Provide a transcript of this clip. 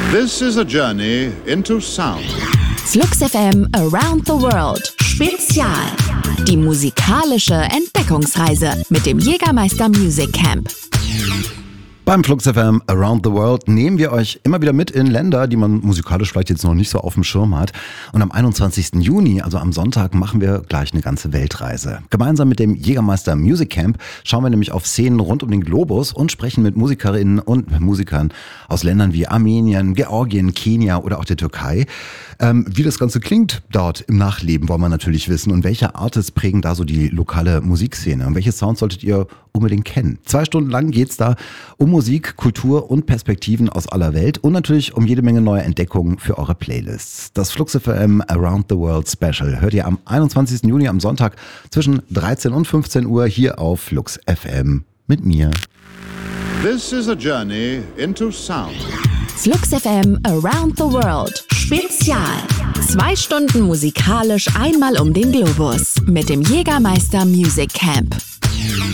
This is a journey into sound. Flux FM Around the World Spezial. Die musikalische Entdeckungsreise mit dem Jägermeister Music Camp. Beim Flux FM Around the World nehmen wir euch immer wieder mit in Länder, die man musikalisch vielleicht jetzt noch nicht so auf dem Schirm hat. Und am 21. Juni, also am Sonntag, machen wir gleich eine ganze Weltreise. Gemeinsam mit dem Jägermeister Music Camp schauen wir nämlich auf Szenen rund um den Globus und sprechen mit Musikerinnen und Musikern aus Ländern wie Armenien, Georgien, Kenia oder auch der Türkei. Wie das Ganze klingt dort im Nachleben, wollen wir natürlich wissen. Und welche Artists prägen da so die lokale Musikszene? Und welche Sounds solltet ihr unbedingt kennen? 2 Stunden lang geht's da um Musik, Kultur und Perspektiven aus aller Welt und natürlich um jede Menge neue Entdeckungen für eure Playlists. Das Flux FM Around the World Special hört ihr am 21. Juni am Sonntag zwischen 13 und 15 Uhr hier auf Flux FM mit mir. This is a journey into sound. Flux FM Around the World Spezial. 2 Stunden musikalisch einmal um den Globus mit dem Jägermeister Music Camp.